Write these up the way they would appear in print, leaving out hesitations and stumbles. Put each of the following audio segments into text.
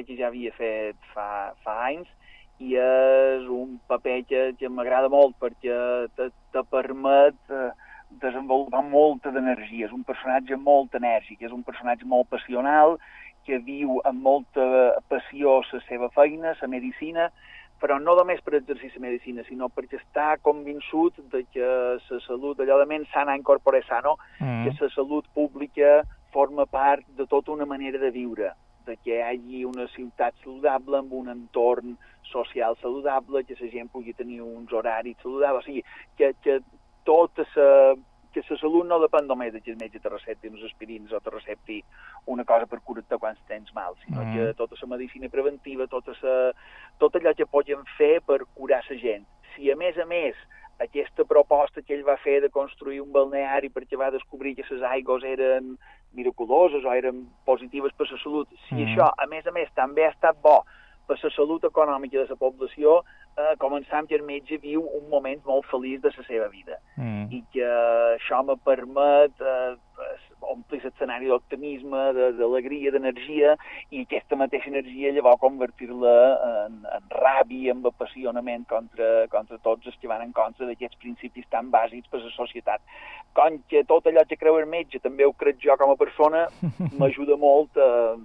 paper que ja havia fet fa anys, i és un paper que m'agrada molt perquè te permet desenvolupar molta d'energia. És un personatge molt enèrgic, és un personatge molt passional, que viu amb molta passió la seva feina, la medicina, però no només per exercir la medicina, sinó perquè està convençut de que la salut, allò de ment sana in corpore sano, que la salut pública forma part de tota una manera de viure, de que hi hagi una ciutat saludable amb un entorn social saludable, que la gent pugui tenir uns horaris saludables, o sigui, que tota la salut no depèn només que el metge te recepti unes aspirines o te recepti una cosa per curar-te quan tens mal, sinó que tota la medicina preventiva, tot allò que podem fer per curar la gent. Si a més, aquesta proposta que ell va fer de construir un balneari perquè va descobrir que les aigües eren miraculoses o eren positives per la salut, si això, a més, també ha estat bo per la salut econòmica de la població, començant que el metge viu un moment molt feliç de la seva vida. I que això me permet omplir l'escenari d'optimisme, d'alegria, d'energia, i aquesta mateixa energia llavors convertir-la en ràbia, en apassionament contra tots els que van en contra d'aquests principis tan bàsics per a la societat. Com que tot allò que creu el metge també ho crec jo com a persona, m'ajuda molt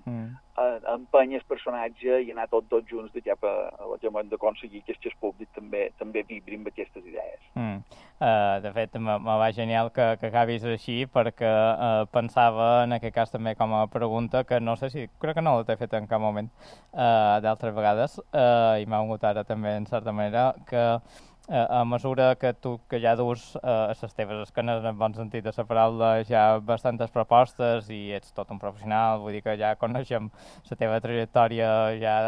a empènyer el personatge i anar tots junts de cap a la que hem d'aconseguir que el públic també vibri amb aquestes idees. De fet, me va genial que acabis així, perquè pensava en aquest cas també com a pregunta, que no sé si, crec que no l'he fet en cap moment d'altres vegades, i m'ha vingut ara també en certa manera, que a mesura que tu que ja dus a les teves esquenes, en bon sentit de la paraula, ja bastantes propostes i ets tot un professional, vull dir que ja coneixem la teva trajectòria ja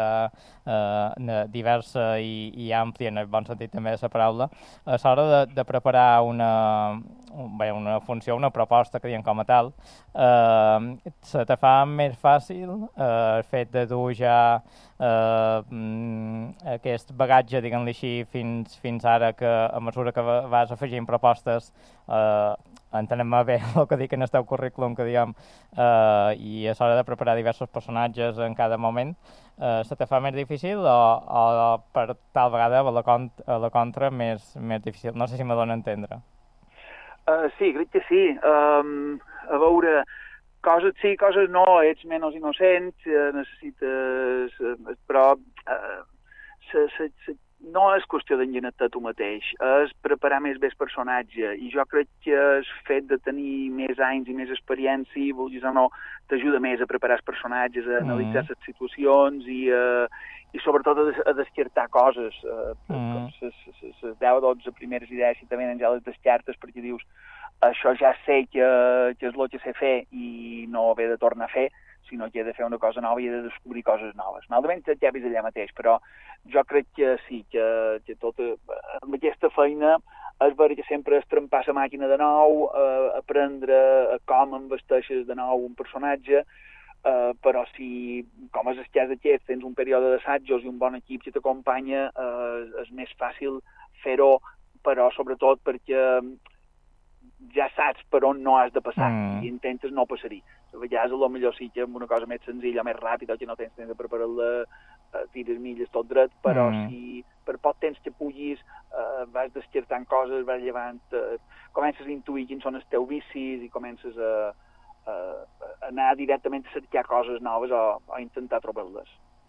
diversa i àmplia en el bon sentit també de la paraula, a l'hora de preparar una funció, una proposta que diem com a tal, se te fa més fàcil el fet de dur ja aquest bagatge, diguem-li així, fins ara, que a mesura que vas afegint propostes, entenem bé el que dic en el teu currículum, que diguem, i a l'hora de preparar diversos personatges en cada moment, se te fa més difícil o per tal vegada a la contra més difícil? No sé si me dona a entendre. Sí, crec que sí. A veure, coses sí, coses no, ets menys innocent, necessites... Però no és qüestió d'engenar-te tu mateix, és preparar més bé el personatge, i jo crec que el fet de tenir més anys i més experiència, vulguis o no, t'ajuda més a preparar els personatges, a analitzar les situacions i sobretot a descartar coses. Les 10 o 12 primeres idees si també ja les descartes perquè dius això ja sé que és el que sé fer i no ho he de tornar a fer, sinó que he de fer una cosa nova i he de descobrir coses noves. Malament ja vis allà mateix, però jo crec que sí, que tot amb aquesta feina és veure que sempre és trempar la màquina de nou, aprendre com embesteixes de nou un personatge, però si, com és el cas d'aquest, tens un període d'assajos i un bon equip que t'acompanya, és més fàcil fer-ho, però sobretot perquè ja saps per on no has de passar i intentes no passar-hi. A vegades potser sí que amb una cosa més senzilla, més ràpida, que no tens temps de preparar-la, tires milles tot dret, però si per poc temps que puguis vas descartant coses, vas llevant, comences a intuir quins són els teus vicis i comences a anar directament a cercar coses noves o intentar trobar-les.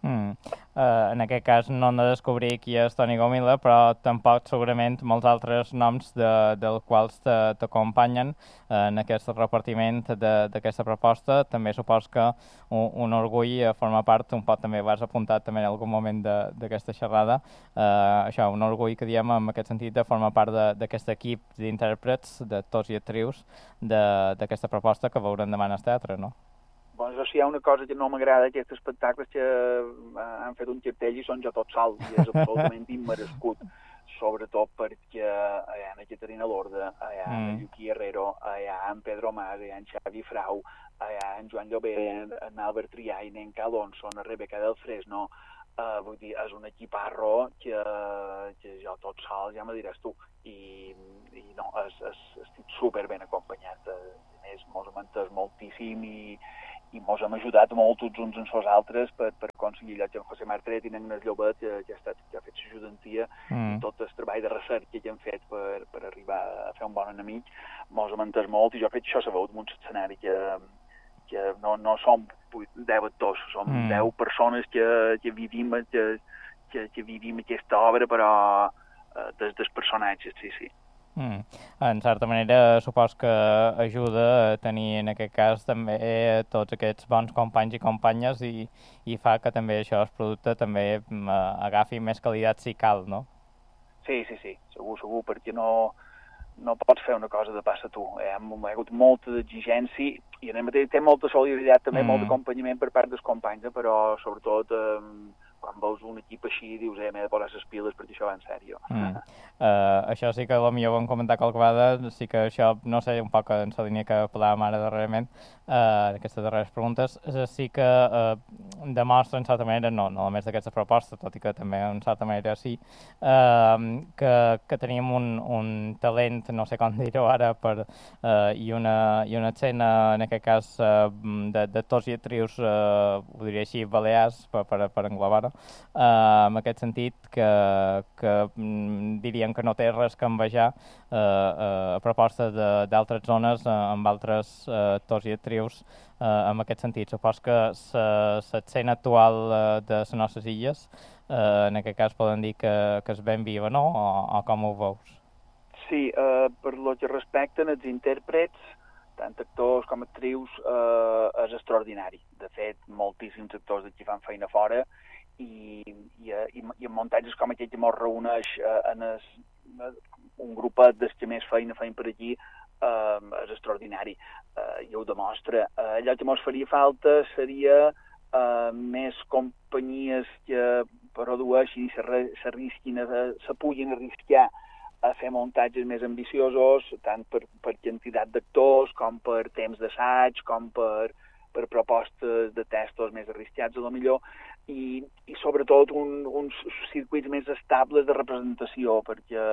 En aquest cas no hem de descobrir qui és Toni Gomila, però tampoc segurament molts altres noms dels quals t'acompanyen en aquest repartiment d'aquesta proposta. També supos que un orgull formar part, un poc també ho has apuntat també en algun moment d'aquesta xerrada, això, un orgull que diem en aquest sentit de formar part d'aquest equip d'intèrprets, d'actors i actrius d'aquesta proposta que veurem demà al teatre, no? Doncs si hi ha una cosa que no m'agrada d'aquests espectacles que han fet un cartell i són jo tot sol, i és absolutament immerescut, sobretot perquè hi ha en Caterina Lorda, hi ha en Lluquí Herrero, hi ha en Pedro Mas, hi ha en Xavi Frau, hi ha en Joan Llobé, en Albert Trià, en Nenca Alonso, en Rebeca del Fresno, vull dir, és un equiparro que jo tot sol, ja me diràs tu, i no, estic super ben acompanyat, a més, mos hem entès moltíssim mos hem ajudat molt tots uns amb els altres per aconseguir allò que en José Martret i en el Llobet que ha fet l'ajudantia i tot el treball de recerca que hem fet per arribar a fer un bon enemic mos hem entès molt i jo crec que això s'ha veut en un escenari que no som 10 actors, som 10 persones que vivim aquesta obra però des dels personatges, sí. En certa manera, supos que ajuda a tenir, en aquest cas, també tots aquests bons companys i companyes i fa que també això, el producte, també agafi més qualitat si cal, no? Sí, segur, perquè no pots fer una cosa de pas a tu. Hi ha hagut molta exigència i en el mateix té molta solidaritat, també molt d'acompanyament per part dels companys, però sobretot quan veus un equip així dius, m'he de posar les piles perquè això va en sèrio. Això sí que potser ho vam comentar qualque vegada, sí que això, no sé, un poc en la línia que parlàvem ara darrerament, aquestes darreres preguntes, sí que demostra en certa manera, no només d'aquesta proposta, tot i que també en certa manera sí, que teníem un talent, no sé com dir-ho ara, i una escena, en aquest cas, d'actors i actrius, ho diria així, balears, per englobar-ho, en aquest sentit que diríem que no té res que envejar a proposta d'altres zones amb altres actors i actrius en aquest sentit. Supos que l'escena actual de les nostres illes en aquest cas poden dir que és ben viva, no? O com ho veus? Sí, per lo que respecten els intèrprets, tant actors com actrius, és extraordinari. De fet, moltíssims actors d'aquí fan feina fora i en muntatges com aquest que ens reuneix un grupet dels que més feina feim per aquí és extraordinari i ho demostra. Allò que ens faria falta seria més companyies que produeixin i s'arrisquin, se puguin arriscar a fer muntatges més ambiciosos, tant per quantitat d'actors com per temps d'assaig, com per propostes de textos més arriscats, a lo millor, i sobretot uns circuits més estables de representació, perquè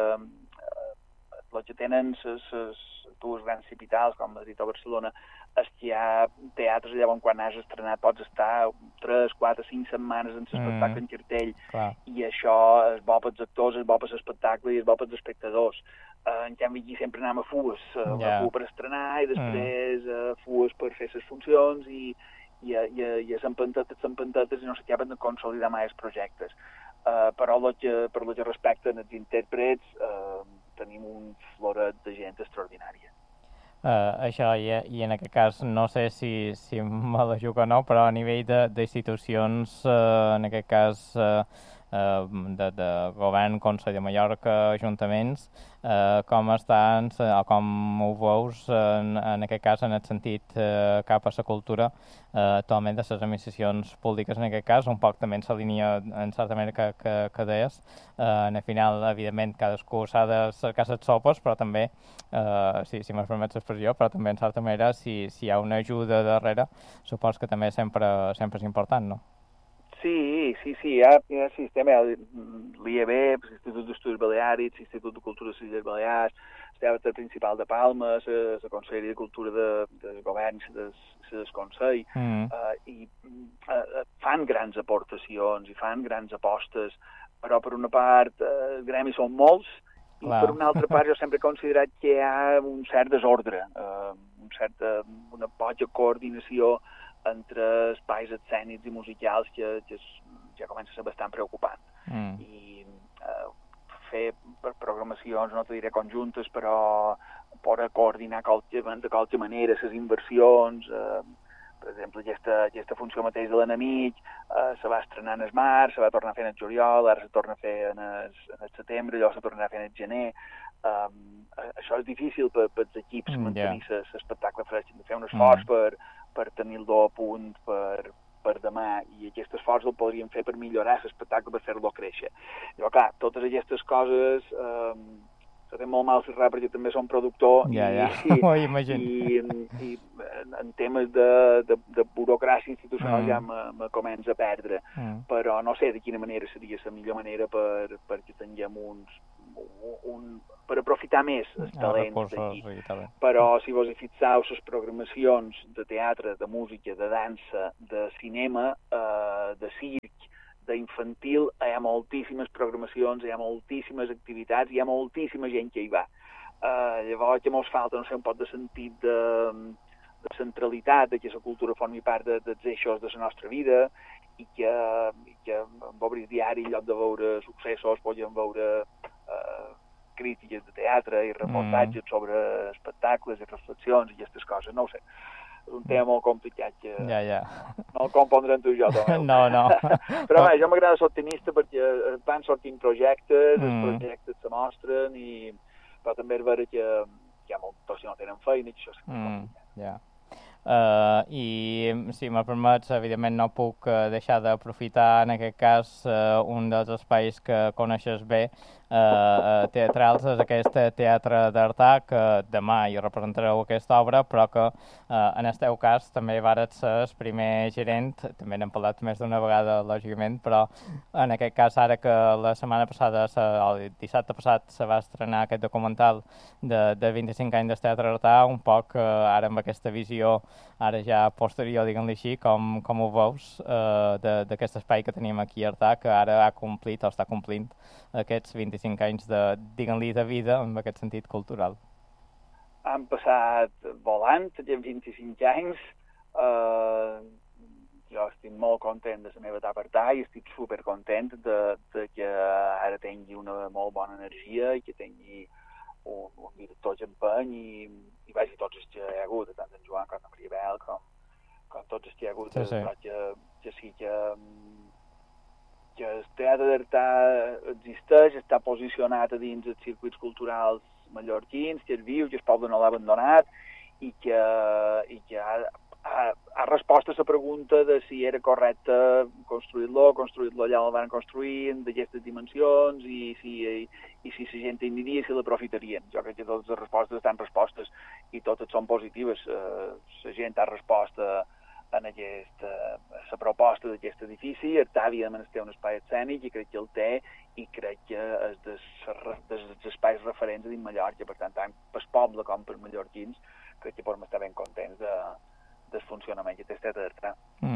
el que tenen les dues grans capitals, com Madrid o Barcelona, és que hi ha teatres allà on quan has estrenat pots estar 3, 4, 5 setmanes en l'espectacle en cartell, i això és bo pels actors, és bo per l'espectacle i és bo pels espectadors. En canvi, aquí sempre anem a fues, una fua per estrenar i després fues per fer les funcions i s'empantetes i no s'acaben de consolidar mai els projectes. Però per lo que respecten els intèrprets tenim un floret de gent extraordinària. Això, i en aquest cas no sé si me la jugo o no, però a nivell d'institucions, en aquest cas de govern, Consell de Mallorca, ajuntaments, com estan o com ho veus en aquest cas en el sentit cap a la cultura actualment de les administracions públiques en aquest cas, un poc també en la línia en certa manera que deies, en el final evidentment cadascú s'ha de cercar les sopes, però també si m'has permès l'expressió, però també en certa manera si hi ha una ajuda darrere supos que també sempre és important, no? Sí, hi ha sistema, l'IEB, l'Institut d'Estudis Baleàrics, l'Institut de Cultura de les Illes Balears, el Teatre Principal de Palma, la Conselleria de Cultura del Govern i del Consell, i fan grans aportacions i fan grans apostes, però per una part els gremis són molts i per una altra part jo sempre he considerat que hi ha un cert desordre, una poca coordinació entre espais escènics i musicals que ja comença a ser bastant preocupant. I fer programacions, no te diré conjuntes, però poder coordinar de qualque manera les inversions. Per exemple, aquesta funció mateix de l'enemic se va estrenar en el març, se va tornar a fer en el juliol, ara se torna a fer en el setembre, llavors se tornarà a fer en el gener. Això és difícil pels equips mantenir l'espectacle fresc, de fer un esforç per tenir-lo a punt per demà, i aquest esforç el podríem fer per millorar l'espectacle, per fer-lo créixer. Llavors, clar, totes aquestes coses se té molt mal xerrar perquè també som productor i en temes de burocràcia institucional ja me comença a perdre, però no sé de quina manera seria la millor manera perquè tinguem per aprofitar més els talents d'aquí. Però si vos hi fixeu, les programacions de teatre, de música, de dansa, de cinema, de circ, d'infantil, hi ha moltíssimes programacions, hi ha moltíssimes activitats, hi ha moltíssima gent que hi va. Llavors ja mos falta, no sé, un poc de sentit de centralitat, que la cultura formi part dels eixos de la nostra vida i que en obrir diari, en lloc de veure successos, podem veure crítiques de teatre i reportatges sobre espectacles i reflexions i aquestes coses, no ho sé. És un tema molt complicat que no el compondrem tu i jo, Tomeu. No. Però bé, jo m'agrada ser optimista perquè van sortint projectes, els projectes se mostren, però també és vera que hi ha molts que no tenen feina i això és complicat. I si me permets, evidentment no puc deixar d'aprofitar en aquest cas un dels espais que coneixes bé teatrals, és aquest Teatre d'Artà, que demà hi representareu aquesta obra, però que en el teu cas també vares ser el primer gerent, també n'hem parlat més d'una vegada, lògicament, però en aquest cas, ara que la setmana passada, el dissabte passat, se va estrenar aquest documental de 25 anys del Teatre d'Artà, un poc ara amb aquesta visió, ara ja posterior, diguem-li així, com ho veus d'aquest espai que tenim aquí a Artà, que ara ha complit o està complint aquests 25 anys diguem-li, de vida en aquest sentit cultural. Han passat volant, aquests 25 anys. Jo estic molt content de la meva etapa a Artà i estic supercontent de que ara tingui una molt bona energia i que tingui un director que empeny i vagi tots els que hi ha hagut, tant en Joan com en Maribel, com tots els que hi ha hagut, però que sí que el Teatre d'Artà existeix, està posicionat a dins els circuits culturals mallorquins, que és viu, que el poble no l'ha abandonat i que ha respost a la pregunta de si era correcte construir-lo allà on van construir, d'aquestes dimensions, i si la gent tindria i si l'aprofitarien. Jo crec que totes les respostes estan respostes i totes són positives. La gent ha respost en la proposta d'aquest edifici. Artà, evidentment, té un espai escènic i crec que el té, i crec que és dels espais referents a dins Mallorca. Per tant pel poble com per mallorquins, crec que podem estar ben contents del funcionament d'aquest Teatre d'Artà.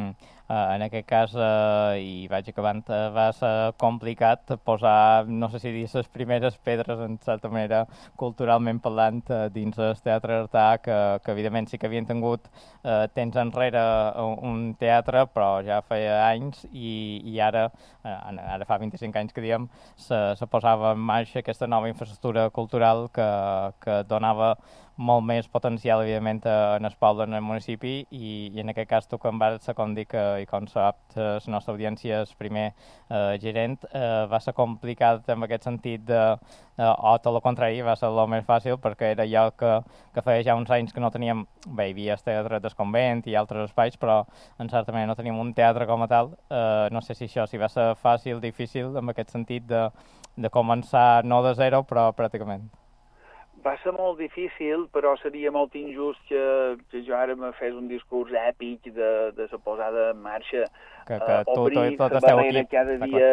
En aquest cas, i vaig acabant, va ser complicat posar, no sé si dir, les primeres pedres, en certa manera, culturalment parlant, dins el Teatre d'Artà, que evidentment sí que havien tingut temps enrere un teatre, però ja feia anys, i ara fa 25 anys que diem, se posava en marxa aquesta nova infraestructura cultural que donava molt més potencial, evidentment, en el poble, en el municipi, i en aquest cas tu, com vas ser, com dic, i com sap la nostra audiència, el primer gerent, va ser complicat en aquest sentit o tot el contrari, va ser el més fàcil, perquè era allò que feia ja uns anys que no teníem, bé, hi havia el teatre del convent i altres espais, però en certa manera no teníem un teatre com a tal. No sé si això va ser fàcil, difícil, en aquest sentit de començar no de zero, però pràcticament. Va ser molt difícil, però seria molt injust que jo ara me fes un discurs èpic de la posada en marxa. Obrir la barrera cada dia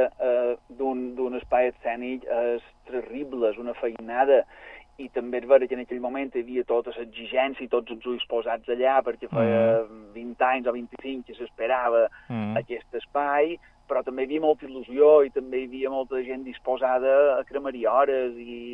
d'un espai escènic és terrible, és una feinada, i també és vera que en aquell moment hi havia tota l'exigència i tots els ulls posats allà, perquè feia 20 anys o 25 que s'esperava aquest espai, però també hi havia molta il·lusió i també hi havia molta gent disposada a cremar-hi hores i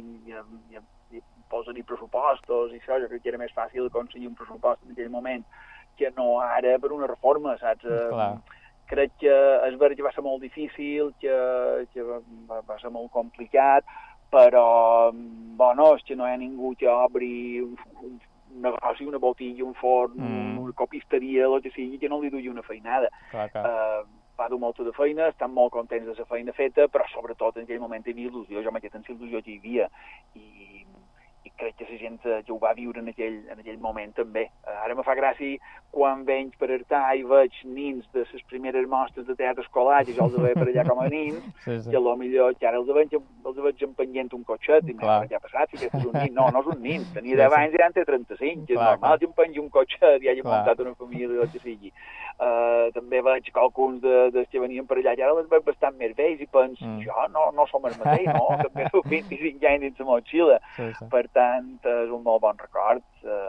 posar-hi pressupostos i això. Jo crec que era més fàcil aconseguir un pressupost en aquell moment que no ara per una reforma, saps? Crec que és vera que va ser molt difícil, que va ser molt complicat, però, bueno, és que no hi ha ningú que obri un negoci, una botilla, un forn, una copisteria, el que sigui, que no li dugui una feinada. Va dur molta de feina, estan molt contents de la feina feta, però sobretot en aquell moment hi havia il·lusió, jo mateix tenia il·lusió que hi havia, i crec que la gent ja ho va viure en aquell moment també. Ara me fa gràcia quan venc per Artà i veig nins de les primeres mostres de teatre escolar, que jo els veig per allà com a nins, sí. Que potser que ara els veig empenyent un cotxet, i m'ha passat, si aquest és un nin. No és un nin, tenia 10 anys i ara en té 35, que és normal que empenyi un cotxet i hagi muntat una família o el que sigui. També veig que alguns dels que venien per allà, i ara els veig bastant més vells i penso, jo no som el mateix, no? També tinc 25 anys dins la motxilla. Sí. Per tant, és un molt bon record,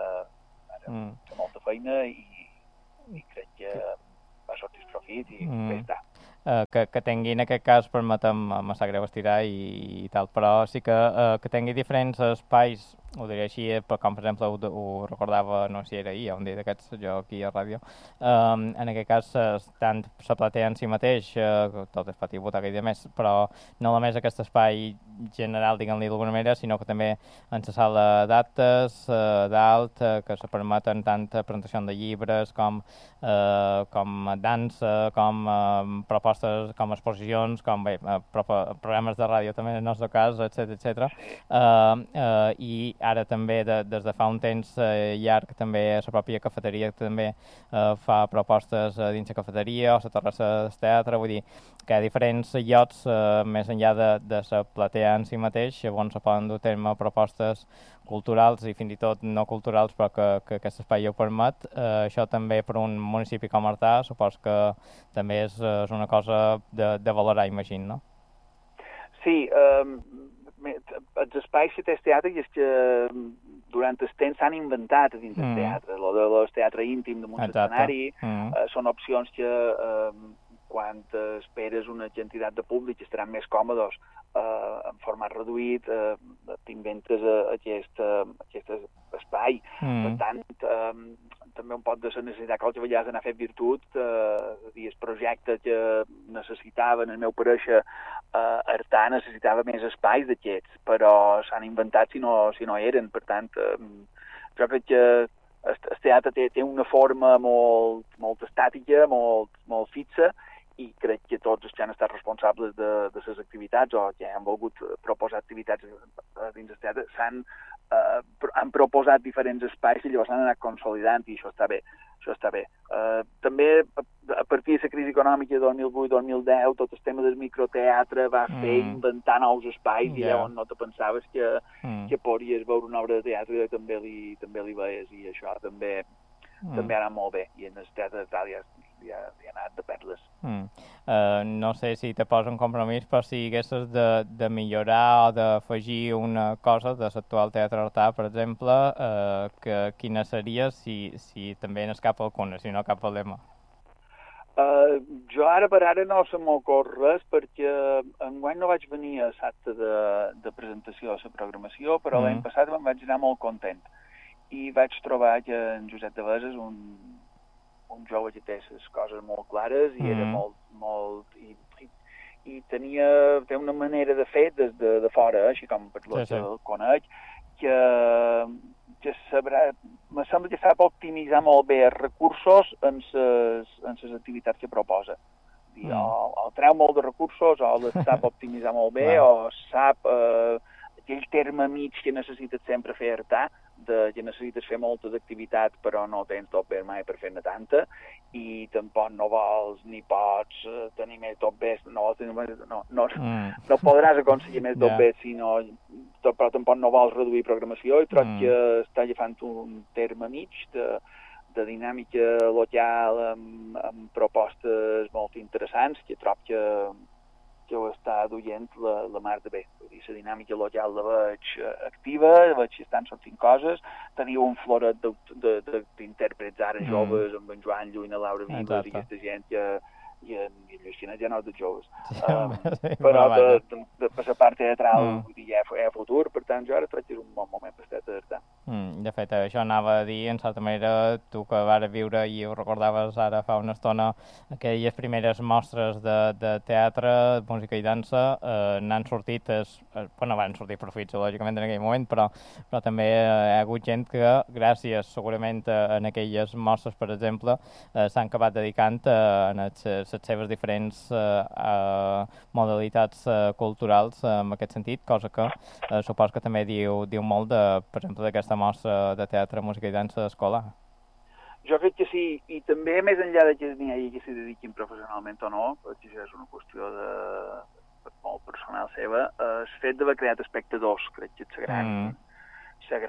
té molta feina i crec que va sortir profit i bé està. Que tingui, en aquest cas, permetem, me sap greu estirar i tal, però sí que tingui diferents espais, ho diré així, com per exemple ho recordava, no sé si era ahir, un dia d'aquests, jo aquí a ràdio, en aquest cas, tant la platea en si mateix, tot es pot votar aquell dia més, però no només aquest espai general, diguem-li d'alguna manera, sinó que també en la sala d'actes, dalt, que se permeten tant presentació de llibres com dansa, com propostes, com exposicions, com programes de ràdio també en el nostre cas, etc. I ara també des de fa un temps llarg també la pròpia cafeteria també fa propostes dins la cafeteria o la terrassa del teatre, vull dir que hi ha diferents llocs més enllà de la platea en si mateix on se poden dur a terme propostes culturals i fins i tot no culturals però que aquest espai ho permet. Això també per un municipi com Artà supos que també és una cosa de valorar, imagino, no? Sí, els espais que té el teatre és que durant el temps s'han inventat dins del teatre. El teatre íntim de un escenari són opcions que quan esperes una quantitat de públic estaran més còmodes en format reduït, t'inventes aquest espai. Per tant, també un pot de la necessitat que els vegades anar a fer virtut, el projecte que necessitava, en el meu pareixer, Artà necessitava més espais d'aquests, però s'han inventat si no eren. Per tant, jo crec que el teatre té una forma molt estàtica, molt fixa, i crec que tots els que han estat responsables de les activitats o que han volgut proposar activitats dins del teatre han proposat diferents espais i llavors s'han anat consolidant i això està bé. També a partir de la crisi econòmica de 2008-2010 tot el tema del microteatre va fer inventar nous espais i llavors no te pensaves que podries veure una obra de teatre i també li veies i això també ha anat molt bé i en el teatre d'Itàlia ja ha anat de perles. No sé si te posa un compromís, però si haguessis de millorar o d'afegir una cosa de l'actual Teatre Artà, per exemple, quina seria si també n'és cap alguna, si no cap problema? Jo ara per ara no se m'ocorre res perquè enguany no vaig venir a l'acte de presentació de la programació, però l'any passat me'n vaig anar molt content i vaig trobar que en Josep de Veses, un jove que té les coses molt clares i era molt i té una manera de fer des de fora, així com per lo que el conec, que sabrà, me sembla que sap optimitzar molt bé els recursos en les activitats que proposa. O treu molt de recursos o les sap optimitzar molt bé o sap aquell terme mig que necessites sempre fer Artà, que necessites fer moltes activitats però no tens tot bé mai per fer-ne tanta i tampoc no vols ni pots tenir més tot bé, no podràs aconseguir més tot bé però tampoc no vols reduir programació i trob que està agafant un terme mig de dinàmica local amb propostes molt interessants que trob que ho està duient la mar de bé. Vull dir, la dinàmica local la veig activa, veig que estan sortint coses. Teniu un floret d'intèrprets ara joves, amb en Joan Llull, la Laura Vives i aquesta gent i en Lluís Xinet ja no de joves. Però per la part teatral hi ha futur, per tant jo ara crec que és un bon moment per estar d'Artà. De fet, això anava a dir, en certa manera, tu que vas viure i ho recordaves ara fa una estona, aquelles primeres mostres de teatre, música i dansa, n'han sortit, van sortir profits, lògicament, en aquell moment, però també hi ha hagut gent que, gràcies, segurament, en aquelles mostres, per exemple, s'han acabat dedicant en els les seves diferents modalitats culturals en aquest sentit, cosa que supos que també diu molt, per exemple, d'aquesta mostra de teatre, música i dansa escolar. Jo crec que sí, i també més enllà de que n'hi hagi que s'hi dediquin professionalment o no, perquè això és una qüestió molt personal seva, el fet d'haver creat espectadors, crec que és la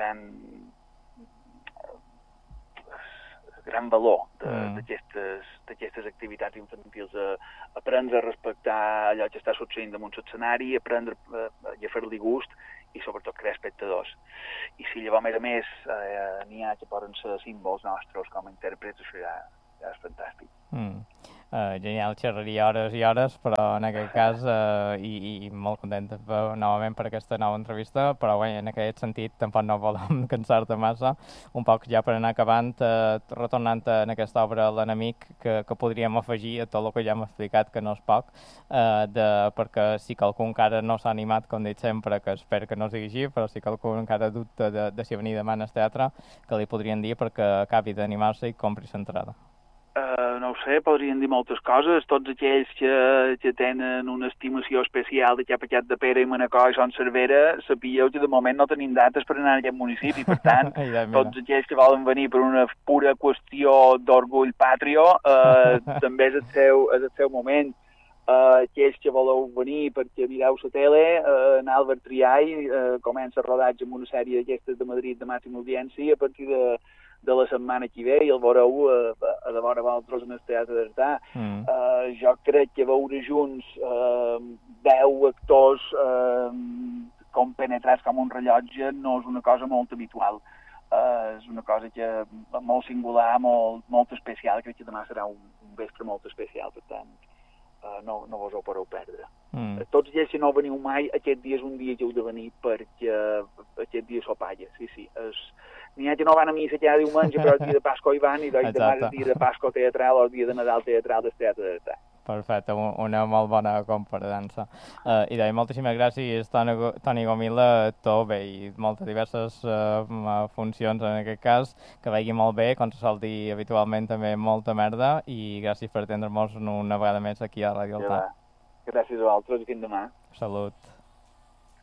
gran valor d'aquestes activitats infantils, aprendre a respectar allò que està succeint damunt l'escenari, aprendre a fer-li gust i sobretot crear espectadors. I si llavors, a més, n'hi ha que poden ser símbols nostres com a intèrprets, això ja és fantàstic. Genial, xerraria hores i hores, però en aquest cas, i molt content novament per aquesta nova entrevista, però bé, en aquest sentit tampoc no volem cansar-te massa, un poc ja per anar acabant, retornant en aquesta obra L'enemic, que podríem afegir a tot el que ja hem explicat, que no és poc, perquè si qualcú encara no s'ha animat, com dic sempre, que espero que no sigui així, però si qualcú encara dubta de si venir demà al teatre, que li podrien dir perquè acabi d'animar-se i compri l'entrada. No ho sé, podrien dir moltes coses. Tots aquells que tenen una estimació especial de cap a cap de Pere i Manacor i Son Cervera, sapigueu que de moment no tenim dates per anar a aquest municipi. Per tant, tots aquells que volen venir per una pura qüestió d'orgull patrio, també és el seu moment. Aquells que voleu venir perquè mireu la tele, en Albert Triay comença el rodatge amb una sèrie d'aquestes de Madrid de màxima audiència a partir de la setmana que ve i el veureu a de vora vosaltres en el Teatre d'Artà. Jo crec que veure junts 10 actors compenetrats com un rellotge no és una cosa molt habitual. És una cosa que molt singular, molt especial. Crec que demà serà un vespre molt especial, per tant no vos ho podeu perdre. Tots ells, si no veniu mai, aquest dia és un dia que heu de venir perquè aquest dia sopalla. Sí. N'hi ha que no van a missa cada diumenge, però el dia de Pasqua hi van, i demà és el dia de Pasqua teatral o el dia de Nadal teatral del Teatre d'Artà. Perfecte, una molt bona comparança. I deia, moltíssimes gràcies, Toni Gomila, tot bé, i moltes diverses funcions en aquest cas, que vagi molt bé, com se sol dir habitualment també molta merda, i gràcies per atendre-nos una vegada més aquí a Ràdio Altà. Gràcies a vosaltres i fins demà. Salut.